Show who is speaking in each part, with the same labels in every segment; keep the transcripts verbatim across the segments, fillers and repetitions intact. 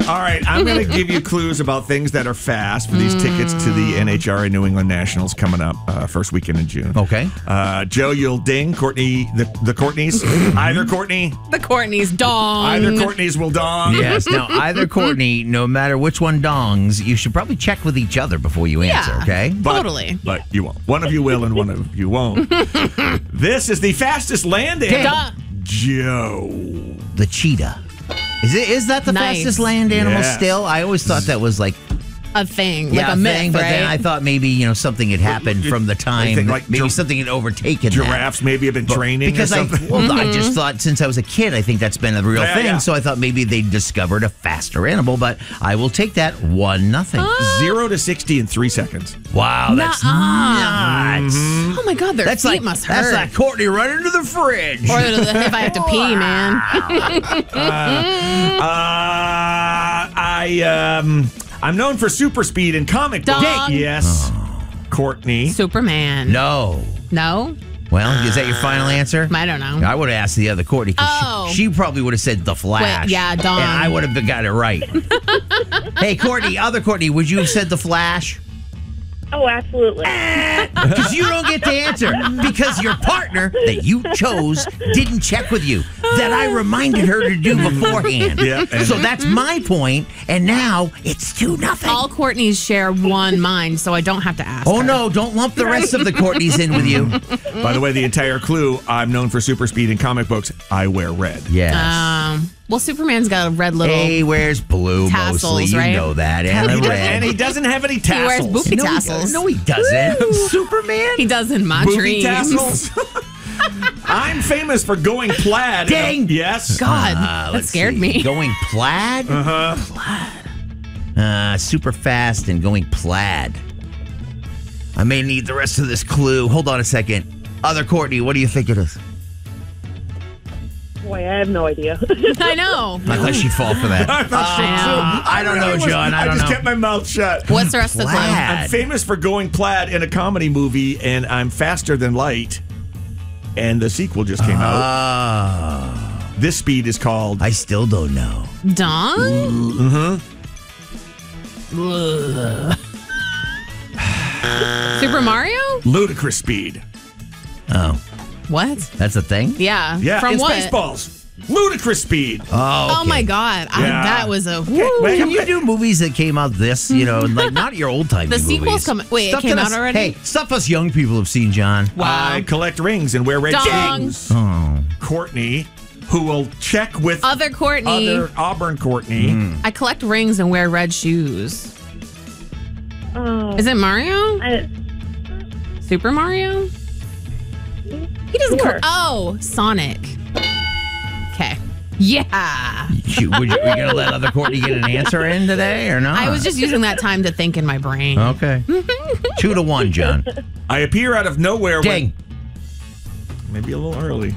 Speaker 1: All right, I'm going to give you clues about things that are fast for these mm. tickets to the N H R A New England Nationals coming up uh, first weekend in June.
Speaker 2: Okay.
Speaker 1: Uh, Joe, you'll ding. Courtney, the, the Courtneys. Either Courtney.
Speaker 3: The Courtneys dong.
Speaker 1: Either Courtneys will dong.
Speaker 2: Yes. Now, either Courtney, no matter which one dongs, you should probably check with each other before you answer,
Speaker 3: yeah,
Speaker 2: okay?
Speaker 1: But,
Speaker 3: totally.
Speaker 1: But you won't. One of you will and one of you won't. This is the fastest land animal.
Speaker 3: Duh.
Speaker 1: Joe.
Speaker 2: The cheetah. Is it? Is that the
Speaker 3: Nice.
Speaker 2: fastest land animal
Speaker 1: Yes.
Speaker 2: still? I always thought that was like
Speaker 3: A thing,
Speaker 2: yeah,
Speaker 3: like a,
Speaker 2: a
Speaker 3: myth,
Speaker 2: thing, but
Speaker 3: right?
Speaker 2: then I thought maybe you know something had happened from the time,
Speaker 1: think, like,
Speaker 2: maybe
Speaker 1: gir-
Speaker 2: something had overtaken
Speaker 1: Giraffes
Speaker 2: that.
Speaker 1: maybe have been
Speaker 2: But-
Speaker 1: training
Speaker 2: because
Speaker 1: or
Speaker 2: I
Speaker 1: something.
Speaker 2: well, I
Speaker 3: Mm-hmm.
Speaker 2: just thought since I was a kid, I think that's been a real
Speaker 1: Yeah,
Speaker 2: thing.
Speaker 1: yeah.
Speaker 2: So I thought maybe they discovered a faster animal, but I will take that one nothing.
Speaker 1: Zero to sixty in three seconds.
Speaker 2: Wow, that's
Speaker 3: Nuh-uh.
Speaker 2: nuts.
Speaker 3: Oh my God, their
Speaker 2: That's
Speaker 3: feet
Speaker 2: like
Speaker 3: must
Speaker 2: that's
Speaker 3: hurt.
Speaker 2: like Courtney running to the fridge.
Speaker 3: Or if I have to pee, man.
Speaker 1: Uh, I um, I'm known for super speed and comic books.
Speaker 3: Dog.
Speaker 1: Yes, Courtney.
Speaker 3: Superman.
Speaker 2: no.
Speaker 3: No?
Speaker 2: Well, is that your final answer?
Speaker 3: I don't know.
Speaker 2: I would have asked the other Courtney. 'Cause
Speaker 3: Oh.
Speaker 2: she, she probably would have said the Flash.
Speaker 3: Wait, yeah, Dawn.
Speaker 2: And I would have got it right. Hey, Courtney, other Courtney, would you have said the Flash?
Speaker 4: Oh, absolutely.
Speaker 2: Because you don't get to answer. Because your partner that you chose didn't check with you. That I reminded her to do beforehand.
Speaker 1: Yeah, and-
Speaker 2: So that's my point, and now it's two nothing.
Speaker 3: All Courtneys share one mind, so I don't have to ask
Speaker 2: Oh
Speaker 3: her.
Speaker 2: no! Don't lump the rest of the Courtneys in with you.
Speaker 1: By the way, the entire clue, I'm known for super speed in comic books. I wear red.
Speaker 2: Yes.
Speaker 3: Um, well, Superman's got a red little...
Speaker 2: He wears blue
Speaker 3: Tassels,
Speaker 2: mostly. You
Speaker 3: right?
Speaker 2: know that. And
Speaker 1: He
Speaker 2: a
Speaker 1: does-
Speaker 2: red.
Speaker 1: and he doesn't have any
Speaker 3: He
Speaker 1: tassels.
Speaker 3: wears boopy
Speaker 2: no,
Speaker 3: tassels.
Speaker 2: He, no, he doesn't. Superman?
Speaker 3: He does in my
Speaker 1: Boopy
Speaker 3: dreams.
Speaker 1: tassels. I'm famous for going plaid.
Speaker 2: Dang.
Speaker 1: Yes.
Speaker 3: God,
Speaker 2: Uh,
Speaker 3: that
Speaker 2: let's
Speaker 3: scared
Speaker 2: see.
Speaker 3: me.
Speaker 2: Going plaid?
Speaker 1: Uh-huh.
Speaker 2: Plaid. Uh, super fast and going plaid. I may need the rest of this clue. Hold on a second. Other Courtney, what do you think it is?
Speaker 4: Boy, I have no idea.
Speaker 3: I know.
Speaker 2: I thought she'd fall for that.
Speaker 1: I thought she
Speaker 3: I
Speaker 1: too.
Speaker 3: know.
Speaker 2: I don't know,
Speaker 1: was-
Speaker 2: John. I don't
Speaker 1: just
Speaker 2: know.
Speaker 1: kept my mouth shut.
Speaker 3: What's the rest of the clue?
Speaker 2: Plaid.
Speaker 1: I'm famous for going plaid in a comedy movie, and I'm faster than light. And the sequel just came out.
Speaker 2: Oh,
Speaker 1: This speed is called.
Speaker 2: I still don't know.
Speaker 3: Dawn?
Speaker 1: Mm-hmm.
Speaker 3: Super Mario?
Speaker 1: Ludicrous speed.
Speaker 2: Oh,
Speaker 3: What?
Speaker 2: that's a thing?
Speaker 3: Yeah.
Speaker 1: Yeah,
Speaker 3: From
Speaker 1: in
Speaker 3: what?
Speaker 1: Spaceballs. Ludicrous speed.
Speaker 2: Oh,
Speaker 3: Oh
Speaker 2: okay.
Speaker 3: my God. I,
Speaker 1: Yeah.
Speaker 3: that was a.
Speaker 1: Okay,
Speaker 3: woo.
Speaker 1: wait,
Speaker 2: Can you do movies that came out this, you know, like not your old time
Speaker 3: The
Speaker 2: movies?
Speaker 3: sequel's coming- wait, it
Speaker 2: Stuff
Speaker 3: came
Speaker 2: that
Speaker 3: out
Speaker 2: us-
Speaker 3: already?
Speaker 2: Hey, stuff us young people have seen, John.
Speaker 3: Wow.
Speaker 1: I collect rings and wear red
Speaker 3: Dong.
Speaker 1: shoes.
Speaker 2: Oh.
Speaker 1: Courtney, who will check with
Speaker 3: Other Courtney.
Speaker 1: other Auburn Courtney.
Speaker 2: Hmm.
Speaker 3: I collect rings and wear red shoes.
Speaker 4: Oh,
Speaker 3: Is it Mario?
Speaker 4: I,
Speaker 3: Super Mario? He doesn't.
Speaker 4: Sure.
Speaker 3: co- oh, Sonic. Okay. Yeah.
Speaker 2: You, would you, were you going to let other Courtney get an answer in today or not?
Speaker 3: I was just using that time to think in my brain.
Speaker 2: Okay. Two to one, John.
Speaker 1: I appear out of nowhere.
Speaker 2: Dang.
Speaker 1: When, maybe a little early.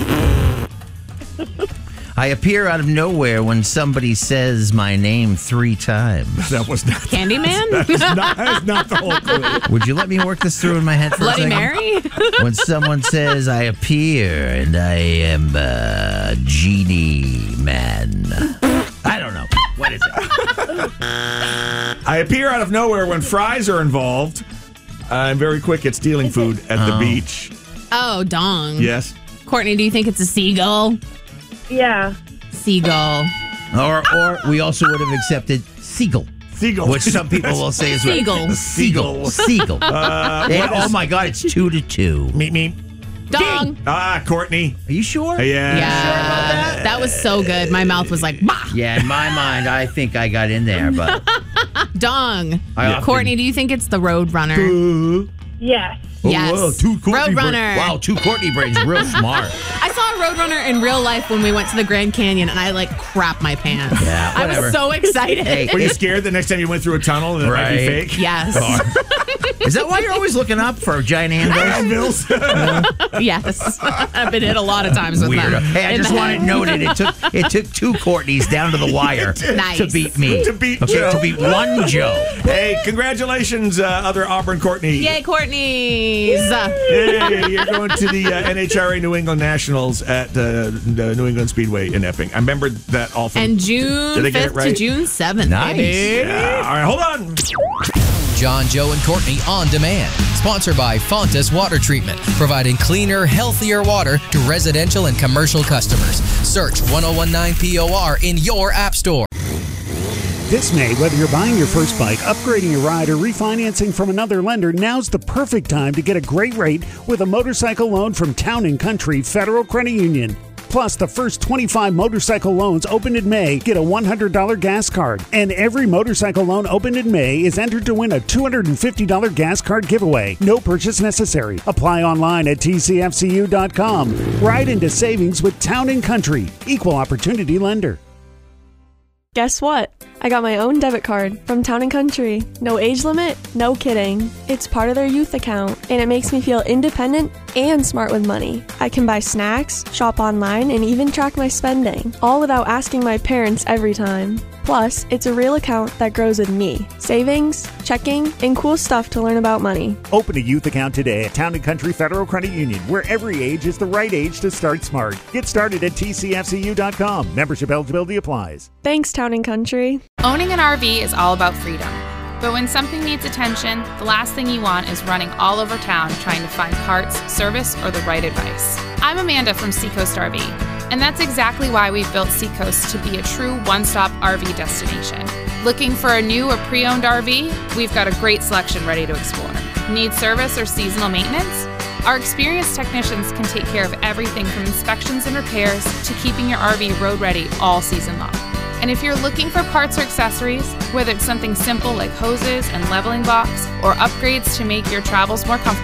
Speaker 2: I appear out of nowhere when somebody says my name three times.
Speaker 1: That was not.
Speaker 3: Candyman?
Speaker 1: That is not, that is not the whole clue.
Speaker 2: Would you let me work this through in my head for
Speaker 3: Bloody
Speaker 2: a second?
Speaker 3: Mary?
Speaker 2: When someone says I appear and I am a genie man. I don't know. What is it?
Speaker 1: I appear out of nowhere when fries are involved. I'm very quick at stealing food at the
Speaker 2: Oh.
Speaker 1: beach.
Speaker 3: Oh, dong.
Speaker 1: Yes.
Speaker 3: Courtney, do you think it's a seagull?
Speaker 4: yeah.
Speaker 3: Seagull.
Speaker 2: Or or we also would have accepted seagull.
Speaker 1: Seagull.
Speaker 2: Which some people will say is
Speaker 3: Seagull.
Speaker 2: Seagull. Seagull.
Speaker 1: Uh,
Speaker 2: And-
Speaker 1: what is-
Speaker 2: oh my God, it's two to two.
Speaker 1: Meet me.
Speaker 3: Dong.
Speaker 1: Ah, Courtney.
Speaker 2: Are you sure?
Speaker 1: Yeah.
Speaker 3: Yeah. That was so good. My mouth was like, bah.
Speaker 2: Yeah, in my mind, I think I got in there, but
Speaker 3: Dong.
Speaker 2: I often-
Speaker 3: Courtney, do you think it's the Road Runner?
Speaker 4: Yes.
Speaker 2: Oh,
Speaker 3: Yes.
Speaker 2: whoa, two Courtney
Speaker 3: Roadrunner.
Speaker 2: brains. Wow, two Courtney brains, real smart.
Speaker 3: I saw a Roadrunner in real life when we went to the Grand Canyon, and I like crapped my pants.
Speaker 2: Yeah,
Speaker 3: I
Speaker 2: whatever.
Speaker 3: was so excited.
Speaker 2: Hey,
Speaker 1: Were you scared the next time you went through a tunnel and it might be
Speaker 2: Right.
Speaker 1: fake?
Speaker 3: Yes.
Speaker 2: Is that why you're always looking up for giant anvils?
Speaker 3: Yes. I've been hit a lot of times with
Speaker 2: Weirdo.
Speaker 3: them.
Speaker 2: Hey, I
Speaker 3: In
Speaker 2: just
Speaker 3: the-
Speaker 2: want it noted. It took it took two Courtneys down to the wire
Speaker 3: Nice.
Speaker 2: to beat me.
Speaker 1: To beat
Speaker 2: okay,
Speaker 1: Joe.
Speaker 2: to beat one Joe.
Speaker 1: Hey, congratulations, uh, other Auburn Courtney.
Speaker 3: Yay, Courtney's.
Speaker 1: Hey, you're going to the uh, N H R A New England Nationals at uh, the New England Speedway in Epping. I remember that all from.
Speaker 3: And
Speaker 1: Did
Speaker 3: June
Speaker 1: I get it
Speaker 3: fifth to
Speaker 1: right?
Speaker 3: June seventh,
Speaker 2: Nice.
Speaker 3: baby.
Speaker 1: Yeah. All right, hold on.
Speaker 5: John, Joe, and Courtney on demand. Sponsored by Fontas Water Treatment, providing cleaner, healthier water to residential and commercial customers. Search ten nineteen P O R in your app store.
Speaker 6: This May, whether you're buying your first bike, upgrading your ride, or refinancing from another lender, now's the perfect time to get a great rate with a motorcycle loan from Town and Country Federal Credit Union. Plus, the first twenty-five motorcycle loans opened in May get a one hundred dollars gas card. And every motorcycle loan opened in May is entered to win a two hundred fifty dollars gas card giveaway. No purchase necessary. Apply online at T C F C U dot com. Ride into savings with Town and Country. Equal Opportunity Lender.
Speaker 7: Guess what? I got my own debit card from Town and Country. No age limit, no kidding. It's part of their youth account, and it makes me feel independent and smart with money. I can buy snacks, shop online, and even track my spending, all without asking my parents every time. Plus, it's a real account that grows with me. Savings, checking, and cool stuff to learn about money.
Speaker 6: Open a youth account today at Town and Country Federal Credit Union, where every age is the right age to start smart. Get started at T C F C U dot com. Membership eligibility applies.
Speaker 7: Thanks, Town and Country.
Speaker 8: Owning an R V is all about freedom. But when something needs attention, the last thing you want is running all over town trying to find parts, service, or the right advice. I'm Amanda from Seacoast R V, and that's exactly why we've built Seacoast to be a true one-stop R V destination. Looking for a new or pre-owned R V? We've got a great selection ready to explore. Need service or seasonal maintenance? Our experienced technicians can take care of everything from inspections and repairs to keeping your R V road ready all season long. And if you're looking for parts or accessories, whether it's something simple like hoses and leveling blocks, or upgrades to make your travels more comfortable,